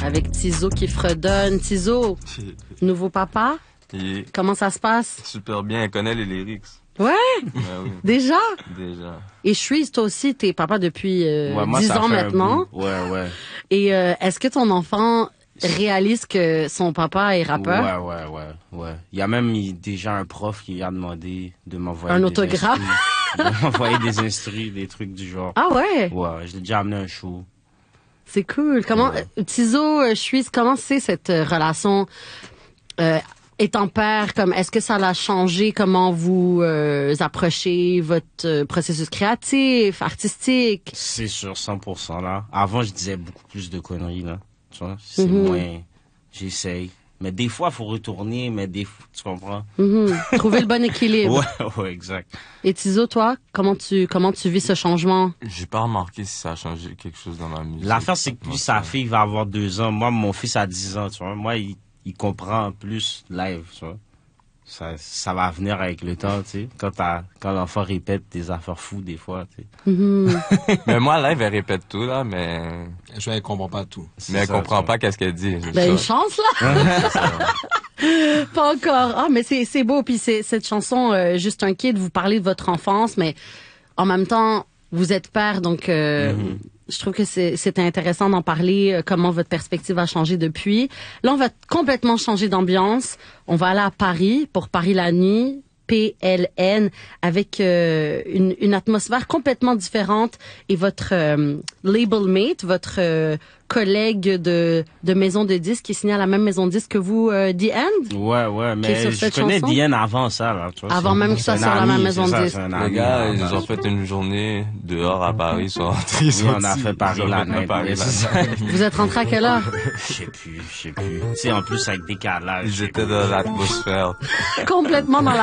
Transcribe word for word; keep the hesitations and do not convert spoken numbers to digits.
avec Tizo qui fredonne. Tizo, nouveau papa? Et Comment ça se passe? super bien, elle connaît les lyrics. Ouais? Ben oui, Déjà? déjà. Et Shreeze, toi aussi, t'es papa depuis euh, Ouais, moi, dix ça ans fait un maintenant. bout. Ouais, ouais. Et euh, est-ce que ton enfant réalise que son papa est rappeur? Ouais, ouais, ouais, ouais. Il y a même il- déjà un prof qui a demandé de m'envoyer Un des autographe? instrus, de m'envoyer des instrus, des trucs du genre. Ah ouais? Ouais, je l'ai déjà amené à un show. C'est cool. Comment, Ouais. euh, Tizo, euh, Shreeze, comment c'est cette euh, relation euh, étant père? Comme, est-ce que ça l'a changé? Comment vous euh, approchez votre euh, processus créatif, artistique? C'est sûr, cent pour cent là. Avant, je disais beaucoup plus de conneries, là. Tu vois, c'est Mhm. moins... J'essaye. Mais des fois, il faut retourner, mais des fois... Tu comprends? Mhm. Trouver le bon équilibre. Ouais, ouais, exact. Et Tizo, toi, comment tu comment tu vis ce changement? J'ai pas remarqué si ça a changé quelque chose dans ma musique. L'affaire, c'est que plus sa fille va avoir deux ans, moi, mon fils a dix ans, tu vois. Moi, il, il comprend plus live, tu vois. Ça, ça va venir avec le temps, tu sais. Quand, t'as- quand l'enfant répète des affaires fous, des fois, tu sais. Mhm. Mais moi, live, elle répète tout, là, mais, Je ne comprends pas tout. mais elle ça, comprend tu vois. pas qu'est-ce qu'elle dit. c'est Ben, une ça. chance, là. Pas encore. Ah, mais c'est c'est beau. Puis c'est cette chanson, euh, Juste un kid, vous parlez de votre enfance, mais en même temps, vous êtes père, donc euh, Mhm. je trouve que c'est c'est intéressant d'en parler, euh, comment votre perspective a changé depuis. Là, on va complètement changer d'ambiance. On va aller à Paris pour Paris la nuit. P L N, avec euh, une, une atmosphère complètement différente. Et votre euh, label mate, votre euh, collègue de, de maison de disques qui est signé à la même maison de disques que vous, euh, The End, Ouais, ouais, Qui est mais sur je cette connais chanson? Diane avant ça, là, tu vois. Avant c'est- même que ça c'est soit un la même ami, maison c'est de ça, disques. c'est un Les ami, gars, là. ils ont fait une journée dehors à Paris, ils sont rentrés, ils Oui, sont on a assis, fait ils Paris ont la fait nuit. Paris mais la c'est ça. vous êtes rentré à quelle heure? Je sais plus, je sais plus. Tu sais, en plus, avec décalage. Ils étaient dans l'atmosphère. Complètement dans